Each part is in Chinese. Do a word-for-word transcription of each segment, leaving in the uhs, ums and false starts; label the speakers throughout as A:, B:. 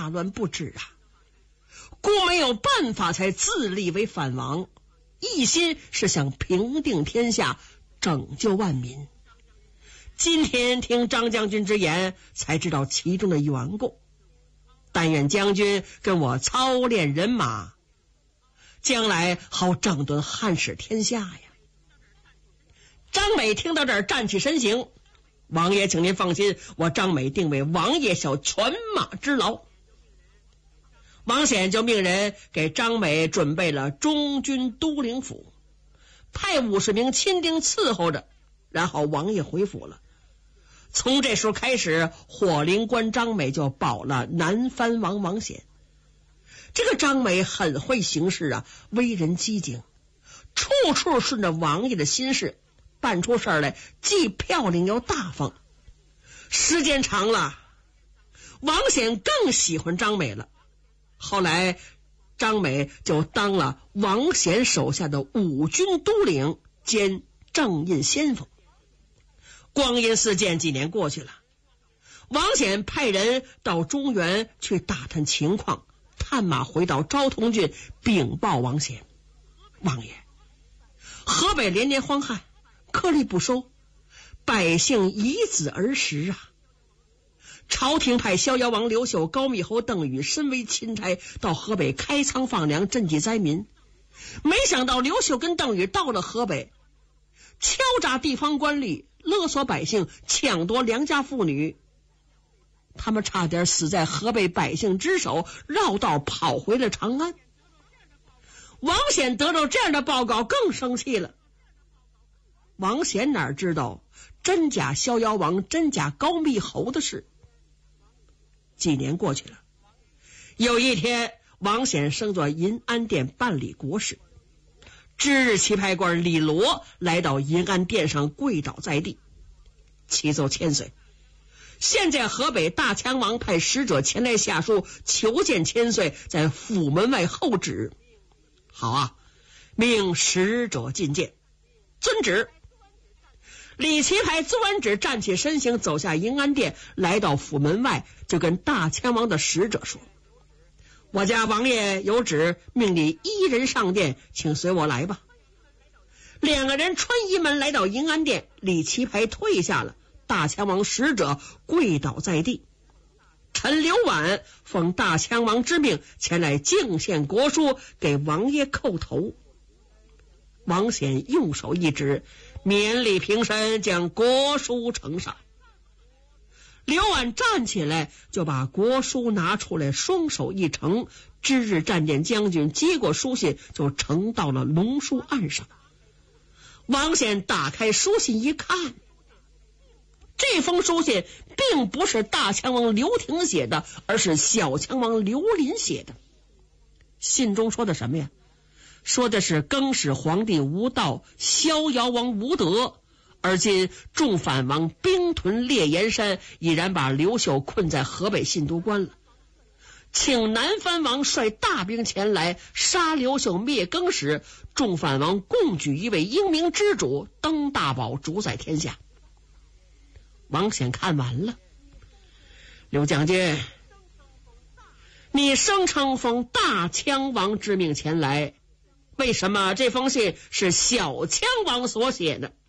A: 大乱不止啊，故没有办法才自立为反王，一心是想平定天下，拯救万民。今天听张将军之言，才知道其中的缘故。但愿将军跟我操练人马，将来好整顿汉室天下呀。张美听到这儿，站起身形：王爷请您放心，我张美定为王爷效犬马之劳。王显就命人给张美准备了中军都领府，派五十名亲丁伺候着，然后王爷回府了。从这时候开始，火灵官张美就保了南藩王王显。这个张美很会行事啊，为人机警，处处顺着王爷的心事，办出事来既漂亮又大方。时间长了，王显更喜欢张美了。后来张美就当了王显手下的五军都领兼正印先锋。光阴似箭，几年过去了，王显派人到中原去打探情况，探马回到昭通郡禀报王显：王爷，河北连年荒旱，颗粒不收，百姓以子而食啊！朝廷派逍遥王刘秀、高密侯邓禹身为钦差到河北开仓放粮，赈济灾民。没想到刘秀跟邓禹到了河北，敲诈地方官吏，勒索百姓，抢夺良家妇女，他们差点死在河北百姓之手，绕道跑回了长安。王显得到这样的报告，更生气了。王显哪知道真假逍遥王、真假高密侯的事？几年过去了，有一天，王显升做银安殿办理国事。知日棋牌官李罗来到银安殿上，跪倒在地，启奏千岁，现在河北大羌王派使者前来下书，求见千岁，在府门外候旨。好啊，命使者觐见。遵旨。李奇牌遵完旨，站起身形，走下银安殿，来到府门外，就跟大羌王的使者说：我家王爷有旨，命你一人上殿，请随我来吧。两个人穿衣门来到银安殿，李奇牌退下了，大羌王使者跪倒在地。臣刘婉奉大羌王之命前来敬献国书，给王爷叩头。王显用手一指，免礼平身，将国书呈上。刘婉站起来，就把国书拿出来，双手一呈。知日战舰将军接过书信，就呈到了龙书案上。王显打开书信一看，这封书信并不是大羌王刘廷写的，而是小羌王刘林写的。信中说的什么呀？说的是更始皇帝无道，逍遥王无德，而今众反王兵屯烈焰山，已然把刘秀困在河北信都关了，请南藩王率大兵前来杀刘秀灭更始，众反王共举一位英明之主登大宝，主宰天下。王显看完了，刘将军，你声称奉大羌王之命前来，为什么这封信是小羌王所写的？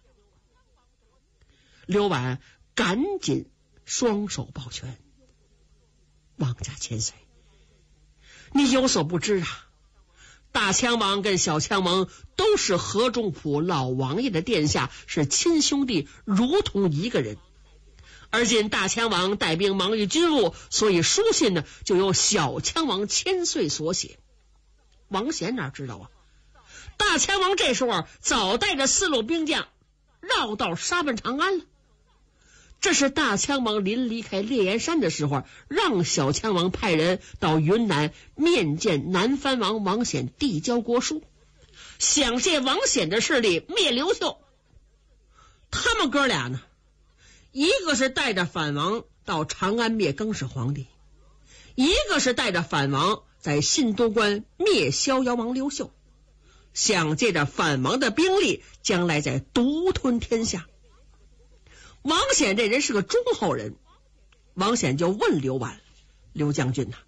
A: 刘婉赶紧双手抱拳：王家千岁，你有所不知啊，大羌王跟小羌王都是河中府老王爷的殿下，是亲兄弟，如同一个人。而今大羌王带兵忙于军务，所以书信呢就由小羌王千岁所写。王显哪知道啊，大羌王这时候早带着四路兵将绕道杀奔长安了。这是大羌王临离开烈焰山的时候，让小羌王派人到云南面见南藩王王显，递交国书，想借王显的势力灭刘秀。他们哥俩呢，一个是带着反王到长安灭更始皇帝，一个是带着反王在信都关灭逍遥王刘秀，想借着反王的兵力，将来再独吞天下。王显这人是个忠厚人，王显就问刘婉：刘将军呐、啊，